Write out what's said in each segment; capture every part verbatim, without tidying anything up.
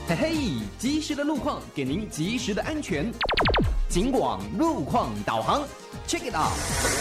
嘿嘿，及时的路况给您及时的安全。警广路况导航 ，check it out。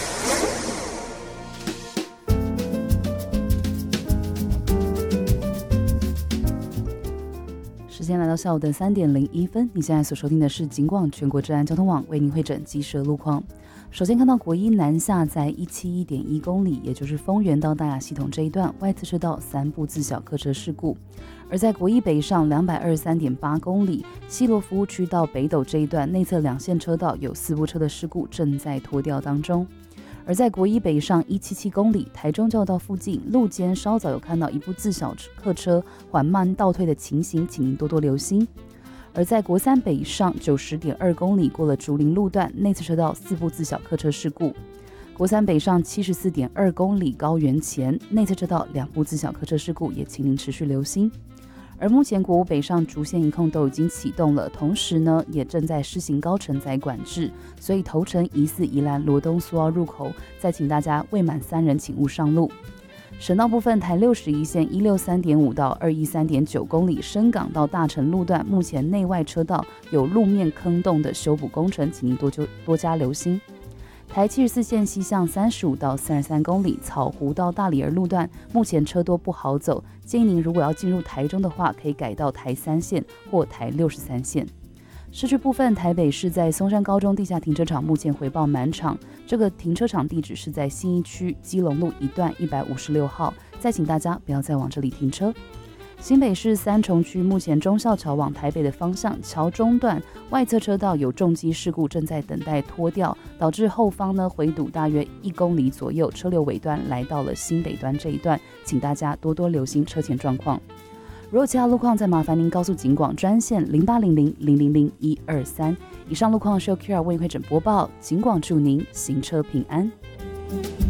时间来到下午的三点零一分，你现在所收听的是警广全国治安交通网为您会诊及时的路况。首先看到国一南下在一百七十一点一公里，也就是丰原到大雅系统这一段外侧车道三部自小客车事故；而在国一北上两百二十三点八公里，西螺服务区到北斗这一段内侧两线车道有四部车的事故正在拖吊当中。而在国一北上一百七十七公里，台中交道附近路肩稍早有看到一部自小客车缓慢倒退的情形，请您多多留心。而在国三北上九十点二公里，过了竹林路段内侧车道四部自小客车事故；国三北上七十四点二公里高原前内侧车道两部自小客车事故，也请您持续留心。而目前国五北上竹线一控都已经启动了，同时呢也正在施行高承载管制，所以头城疑似宜兰罗东苏澳入口，再请大家未满三人请勿上路。省道部分，台六十一线一百六十三点五到二百一十三点九公里深港到大城路段，目前内外车道有路面坑洞的修补工程，请您多多加留心。台七十四线西向三十五到三十三公里，草湖到大里儿路段目前车多不好走，建议您如果要进入台中的话，可以改到台三线或台六十三线。市区部分，台北市在松山高中地下停车场目前回报满场，这个停车场地址是在信义区基隆路一段一百五十六号，再请大家不要再往这里停车。新北市三重区目前忠孝桥往台北的方向桥中段外侧车道有重机事故，正在等待拖吊，导致后方呢回堵大约一公里左右，车流尾端来到了新北端这一段，请大家多多留心车前状况。如果其他路况，再麻烦您告诉警广专线零八零零零零零一二三。以上路况是由 Kira 为会诊播报，警广祝您行车平安。